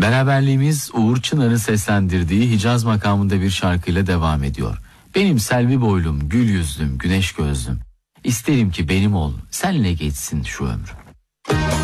Beraberliğimiz Uğur Çınar'ın seslendirdiği Hicaz makamında bir şarkıyla devam ediyor. Benim selvi boylum, gül yüzlüm, güneş gözlüm. İsterim ki benim ol, senle geçsin şu ömrüm.